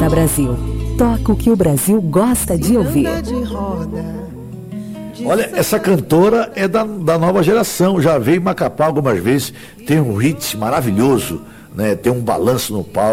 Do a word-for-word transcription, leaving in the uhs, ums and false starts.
Toyota Brasil. Toca o que o Brasil gosta de ouvir. Olha, essa cantora é da, da nova geração, já veio em Macapá algumas vezes, tem um hit maravilhoso, né? Tem um balanço no palco.